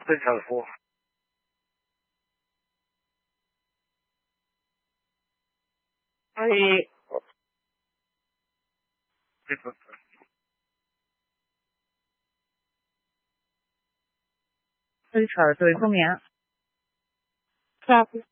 非常多。 所以對財對方面， ครับ